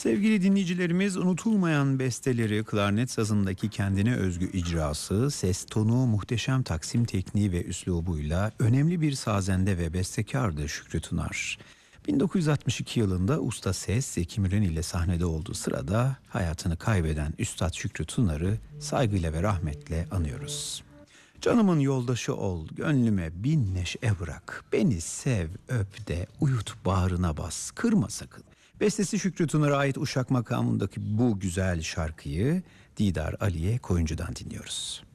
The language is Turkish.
Sevgili dinleyicilerimiz, unutulmayan besteleri, klarnet sazındaki kendine özgü icrası, ses tonu, muhteşem taksim tekniği ve üslubuyla önemli bir sazende ve bestekardı Şükrü Tunar. 1962 yılında usta ses Zeki Müren ile sahnede olduğu sırada hayatını kaybeden Üstad Şükrü Tunar'ı saygıyla ve rahmetle anıyoruz. Canımın yoldaşı ol, gönlüme bin neşe bırak. Beni sev, öp de, uyut bağrına bas, kırma sakın. Bestesi Şükrü Tunar'a ait Uşak makamındaki bu güzel şarkıyı Didar Aliye Koyuncu'dan dinliyoruz.